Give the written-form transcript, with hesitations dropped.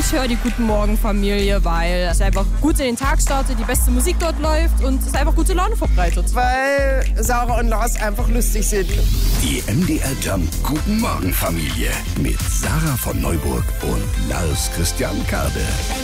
Ich höre die Guten Morgen Familie, weil es einfach gut in den Tag startet, die beste Musik dort läuft und es einfach gute Laune verbreitet. Weil Sarah und Lars einfach lustig sind. Die MDR Jump Guten Morgen Familie mit Sarah von Neuburg und Lars Christian Kade.